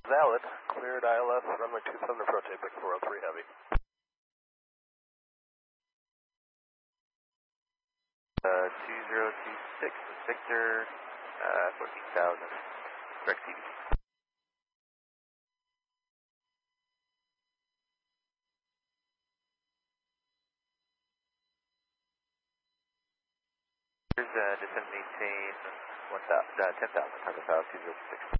Valid. Cleared ILS, runway 27 approach, APEX 403 Heavy. 2026, Victor, 14,000, direct TV. Here's descent maintain 10,000, target 206.